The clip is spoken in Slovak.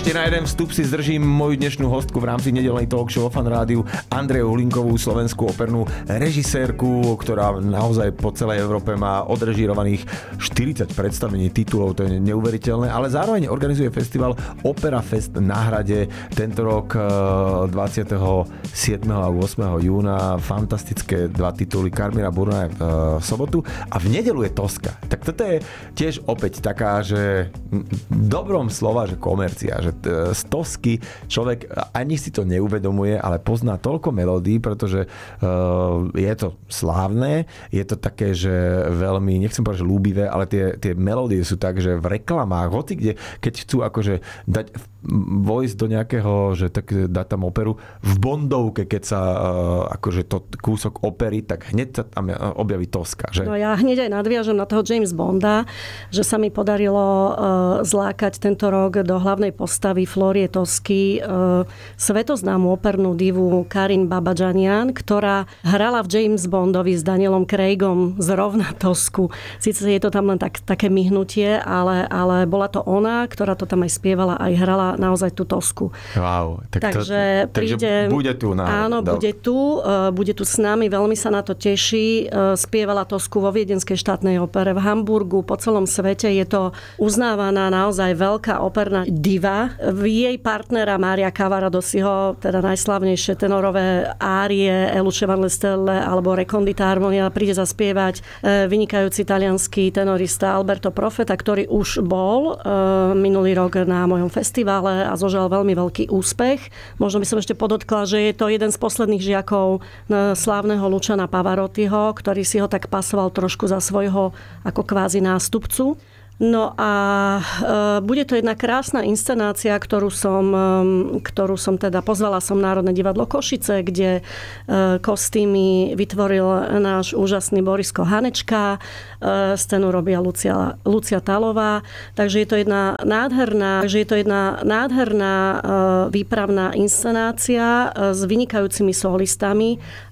Ešte na jeden vstup si zdržím moju dnešnú hostku v rámci nedeľnej talk show o Fan rádiu, Andreju Hulinkovú, slovenskú opernú režisérku, ktorá naozaj po celej Európe má odrežírovaných 40 predstavení, titulov, to je neuveriteľné, ale zároveň organizuje festival Opera Fest na Hrade tento rok 27. a 8. júna. Fantastické dva tituly, Carmina Burana v sobotu a v nedeľu je Toska. Tak toto je tiež opäť taká, že dobrom slova, že komercia, že z Tosky človek ani si to neuvedomuje, ale pozná toľko melódií, pretože je to slávne, je to také, že veľmi, nechcem povedať, že ľúbivé, ale tie melódie sú tak, že v reklamách, hoci kde, keď chcú akože dať vojsť do nejakého, že tak dať tam operu v Bondovke, keď sa akože to kúsok opery, tak hneď sa tam objaví Toska, že? No ja hneď aj nadviažem na toho James Bonda, že sa mi podarilo zlákať tento rok do hlavnej postavy Florie Tosky svetoznámu opernú divu Karin Babadžanian, ktorá hrala v James Bondovi s Danielom Craigom zrovna Tosku. Sice je to tam len také myhnutie, ale bola to ona, ktorá to tam aj spievala, aj hrala naozaj tú Tosku. Wow. Takže príde, bude tu. Áno, bude tu s nami, veľmi sa na to teší. Spievala Tosku vo Viedenskej štátnej opere, v Hamburgu, po celom svete. Je to uznávaná naozaj veľká operná diva. Jej partnera Mária Cavaradosiho, teda najslavnejšie tenorové árie Eluce van le Stelle alebo Recondita Harmonia, príde zaspievať vynikajúci taliansky tenorista Alberto Profeta, ktorý už bol minulý rok na mojom festivale a zožal veľmi veľký úspech. Možno by som ešte podotkla, že je to jeden z posledných žiakov slávneho Luciana Pavarottiho, ktorý si ho tak pasoval trošku za svojho ako kvázi nástupcu. No a bude to jedna krásna inscenácia, ktorú som teda pozvala som Národné divadlo Košice, kde kostýmy vytvoril náš úžasný Borisko Hanečka, scénu robia Lucia Talová, takže je to jedna nádherná výpravná inscenácia s vynikajúcimi solistami